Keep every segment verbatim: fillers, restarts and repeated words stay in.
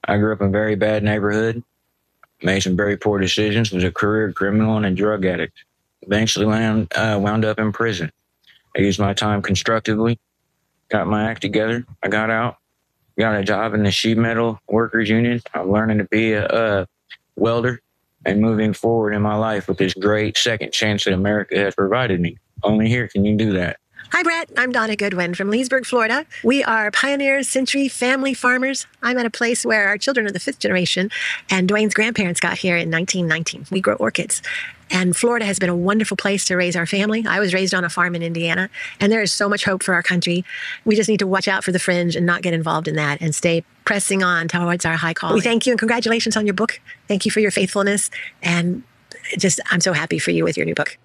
I grew up in a very bad neighborhood, made some very poor decisions, was a career criminal and a drug addict. Eventually wound, uh, wound up in prison. I used my time constructively, got my act together. I got out, got a job in the sheet metal workers union. I'm learning to be a, a welder and moving forward in my life with this great second chance that America has provided me. Only here can you do that. Hi, Brett. I'm Donna Goodwin from Leesburg, Florida. We are pioneers, century, family farmers. I'm at a place where our children are the fifth generation, and Dwayne's grandparents got here in nineteen nineteen. We grow orchids. And Florida has been a wonderful place to raise our family. I was raised on a farm in Indiana, and there is so much hope for our country. We just need to watch out for the fringe and not get involved in that and stay pressing on towards our high calling. We thank you and congratulations on your book. Thank you for your faithfulness. And just, I'm so happy for you with your new book.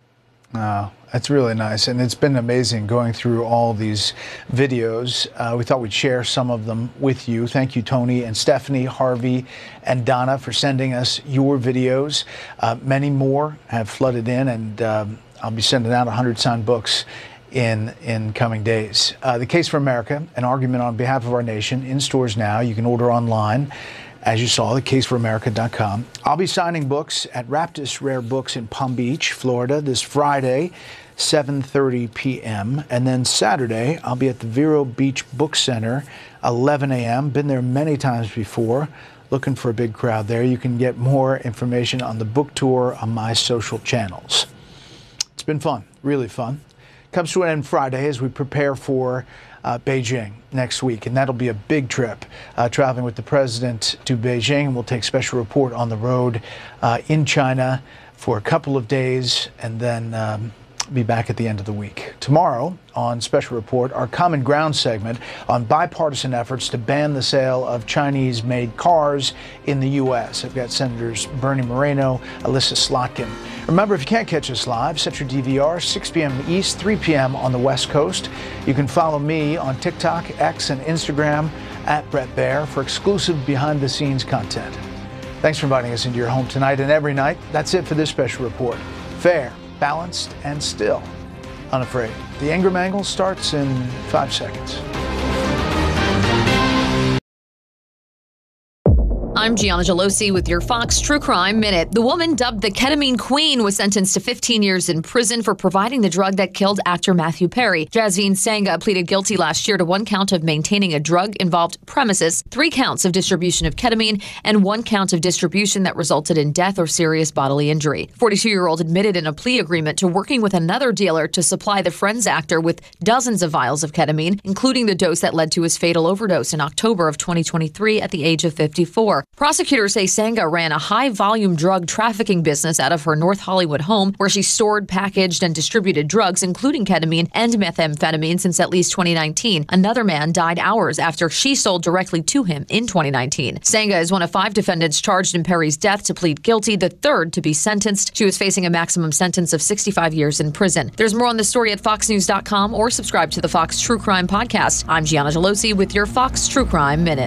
Oh, that's really nice. And it's been amazing going through all these videos. Uh, we thought we'd share some of them with you. Thank you, Tony and Stephanie, Harvey, and Donna for sending us your videos. Uh, many more have flooded in, and um, I'll be sending out one hundred signed books in in coming days. Uh, The Case for America, an argument on behalf of our nation, in stores now. You can order online. As you saw, the case for america dot com. I'll be signing books at Raptus Rare Books in Palm Beach, Florida, this Friday, seven thirty p.m. And then Saturday, I'll be at the Vero Beach Book Center, eleven a.m. Been there many times before. Looking for a big crowd there. You can get more information on the book tour on my social channels. It's been fun, really fun. Comes to an end Friday as we prepare for Uh, Beijing next week, and that'll be a big trip, uh, traveling with the president to Beijing. We'll take special report on the road uh, in China for a couple of days, and then um, be back at the end of the week. Tomorrow on Special Report, our Common Ground segment on bipartisan efforts to ban the sale of Chinese-made cars in the U S. I've got Senators Bernie Moreno, Alyssa Slotkin. Remember, if you can't catch us live, set your D V R, six p.m. East, three p.m. on the West Coast. You can follow me on TikTok, X, and Instagram at Brett Baer for exclusive behind-the-scenes content. Thanks for inviting us into your home tonight and every night. That's it for this Special Report. Fair, balanced, and still unafraid. The Ingram Angle starts in five seconds. I'm Gianna Gelosi with your Fox True Crime Minute. The woman dubbed the Ketamine Queen was sentenced to fifteen years in prison for providing the drug that killed actor Matthew Perry. Jasveen Sangha pleaded guilty last year to one count of maintaining a drug-involved premises, three counts of distribution of ketamine, and one count of distribution that resulted in death or serious bodily injury. forty-two-year-old admitted in a plea agreement to working with another dealer to supply the Friends actor with dozens of vials of ketamine, including the dose that led to his fatal overdose in October of twenty twenty-three at the age of fifty-four. Prosecutors say Sangha ran a high-volume drug trafficking business out of her North Hollywood home, where she stored, packaged, and distributed drugs, including ketamine and methamphetamine, since at least twenty nineteen. Another man died hours after she sold directly to him in twenty nineteen. Sangha is one of five defendants charged in Perry's death to plead guilty, the third to be sentenced. She was facing a maximum sentence of sixty-five years in prison. There's more on the story at fox news dot com or subscribe to the Fox True Crime Podcast. I'm Gianna Gelosi with your Fox True Crime Minute.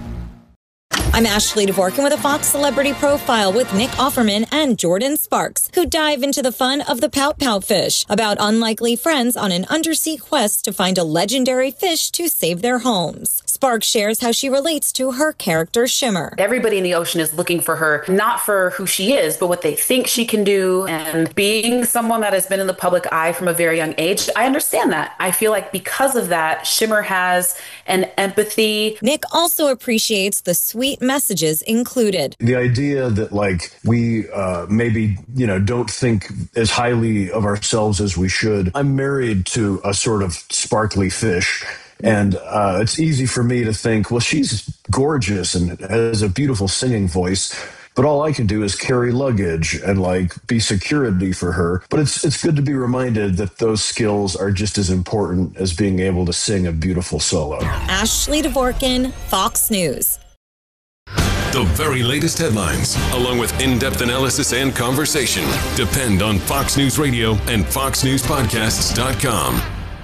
I'm Ashley Dvorkin with a Fox Celebrity Profile with Nick Offerman and Jordan Sparks, who dive into the fun of the Pout Pout fish, about unlikely friends on an undersea quest to find a legendary fish to save their homes. Sparks shares how she relates to her character Shimmer. Everybody in the ocean is looking for her, not for who she is, but what they think she can do. And being someone that has been in the public eye from a very young age, I understand that. I feel like because of that, Shimmer has an empathy. Nick also appreciates the sweet messages included. The idea that, like, we uh, maybe, you know, don't think as highly of ourselves as we should. I'm married to a sort of sparkly fish. And uh, it's easy for me to think, well, she's gorgeous and has a beautiful singing voice, but all I can do is carry luggage and, like, be security for her. But it's it's good to be reminded that those skills are just as important as being able to sing a beautiful solo. Ashley Dvorkin, Fox News. The very latest headlines, along with in-depth analysis and conversation, depend on Fox News Radio and fox news podcasts dot com.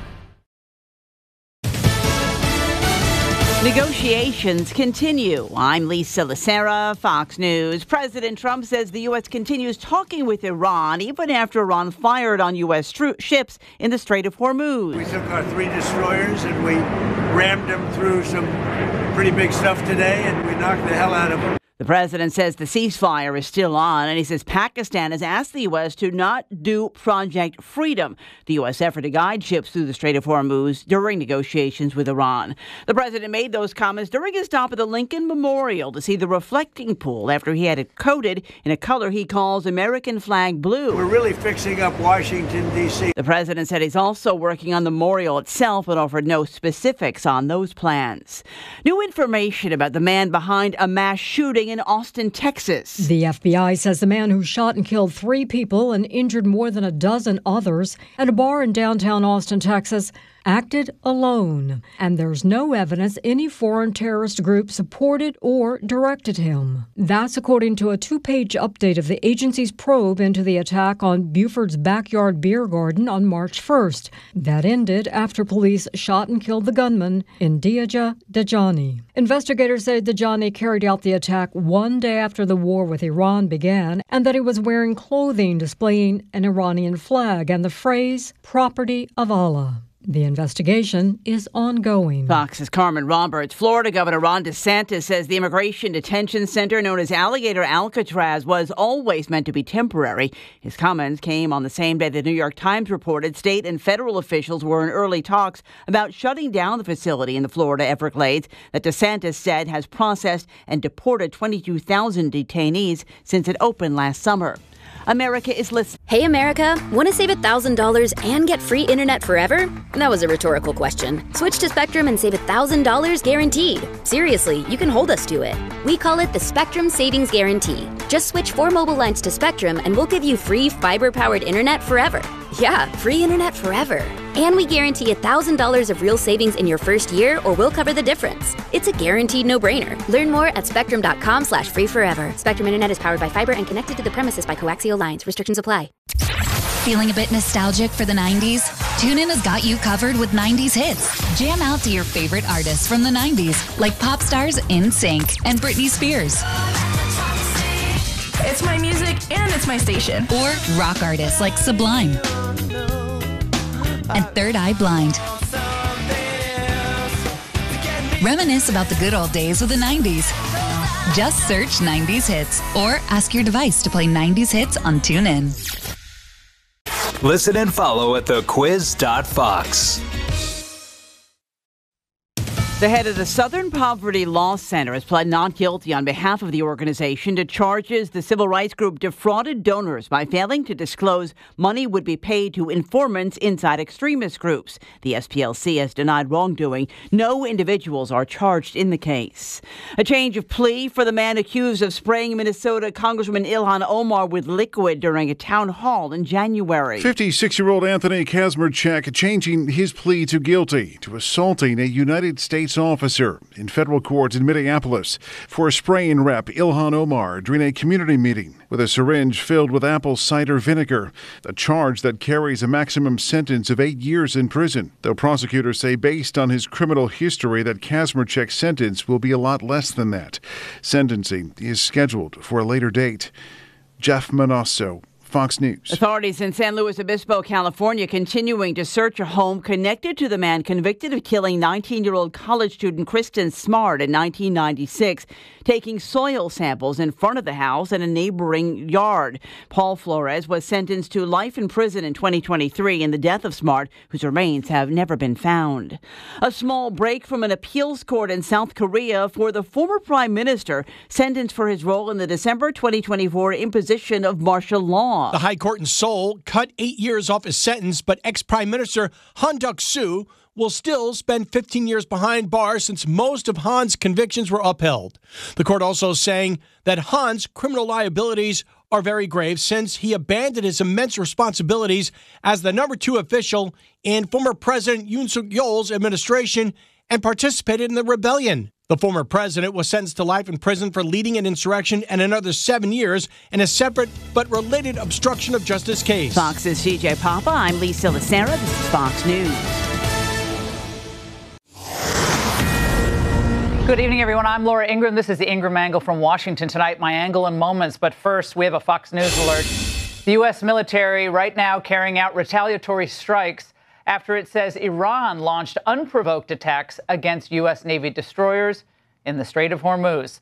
Negotiations continue. I'm Lisa Lacera, Fox News. President Trump says the U S continues talking with Iran even after Iran fired on U S tro- ships in the Strait of Hormuz. We took our three destroyers and we rammed them through some pretty big stuff today, and we knocked the hell out of them. The president says the ceasefire is still on, and he says Pakistan has asked the U S to not do Project Freedom, the U S effort to guide ships through the Strait of Hormuz during negotiations with Iran. The president made those comments during his stop at the Lincoln Memorial to see the reflecting pool after he had it coated in a color he calls American flag blue. We're really fixing up Washington, D C The president said he's also working on the memorial itself, but offered no specifics on those plans. New information about the man behind a mass shooting in Austin, Texas. The F B I says the man who shot and killed three people and injured more than a dozen others at a bar in downtown Austin, Texas, acted alone, and there's no evidence any foreign terrorist group supported or directed him. That's according to a two-page update of the agency's probe into the attack on Buford's Backyard Beer Garden on March first. That ended after police shot and killed the gunman, Indeja Dejani. Investigators say Dejani carried out the attack one day after the war with Iran began, and that he was wearing clothing displaying an Iranian flag and the phrase, "Property of Allah." The investigation is ongoing. Fox's Carmen Roberts. Florida Governor Ron DeSantis says the immigration detention center known as Alligator Alcatraz was always meant to be temporary. His comments came on the same day the New York Times reported state and federal officials were in early talks about shutting down the facility in the Florida Everglades that DeSantis said has processed and deported twenty-two thousand detainees since it opened last summer. America is listening. Hey, America, want to save one thousand dollars and get free internet forever? That was a rhetorical question. Switch to Spectrum and save one thousand dollars guaranteed. Seriously, you can hold us to it. We call it the Spectrum Savings Guarantee. Just switch four mobile lines to Spectrum and we'll give you free fiber-powered internet forever. Yeah, free internet forever. And we guarantee one thousand dollars of real savings in your first year, or we'll cover the difference. It's a guaranteed no-brainer. Learn more at spectrum.com slash free forever. Spectrum Internet is powered by fiber and connected to the premises by coaxial lines. Restrictions apply. Feeling a bit nostalgic for the nineties? TuneIn has got you covered with nineties hits. Jam out to your favorite artists from the nineties, like pop stars NSYNC and Britney Spears. It's my music and it's my station. Or rock artists like Sublime and Third Eye Blind. Reminisce about the good old days of the nineties. Just search nineties hits or ask your device to play nineties hits on TuneIn. Listen and follow at the quiz dot fox. The head of the Southern Poverty Law Center has pled not guilty on behalf of the organization to charges the civil rights group defrauded donors by failing to disclose money would be paid to informants inside extremist groups. The S P L C has denied wrongdoing. No individuals are charged in the case. A change of plea for the man accused of spraying Minnesota Congressman Ilhan Omar with liquid during a town hall in January. fifty-six-year-old Anthony Kazmarchak changing his plea to guilty to assaulting a United States officer in federal court in Minneapolis for spraying Rep Ilhan Omar during a community meeting with a syringe filled with apple cider vinegar, a charge that carries a maximum sentence of eight years in prison, though prosecutors say based on his criminal history that Kazmarchak's sentence will be a lot less than that. Sentencing is scheduled for a later date. Jeff Manasso, Fox News. Authorities in San Luis Obispo, California, continuing to search a home connected to the man convicted of killing nineteen-year-old college student Kristen Smart in nineteen ninety-six, taking soil samples in front of the house and a neighboring yard. Paul Flores was sentenced to life in prison in twenty twenty-three in the death of Smart, whose remains have never been found. A small break from an appeals court in South Korea for the former prime minister sentenced for his role in the December twenty twenty-four imposition of martial law. The High Court in Seoul cut eight years off his sentence, but ex-Prime Minister Han Duck-soo will still spend fifteen years behind bars since most of Han's convictions were upheld. The court also saying that Han's criminal liabilities are very grave since he abandoned his immense responsibilities as the number two official in former President Yoon Suk-yeol's administration and participated in the rebellion. The former president was sentenced to life in prison for leading an insurrection and another seven years in a separate but related obstruction of justice case. Fox's C J Papa, I'm Lisa Lacera. This is Fox News. Good evening, everyone. I'm Laura Ingram. This is the Ingram Angle from Washington tonight. My angle in moments. But first, we have a Fox News alert. The U S military right now carrying out retaliatory strikes after it says Iran launched unprovoked attacks against U S Navy destroyers in the Strait of Hormuz.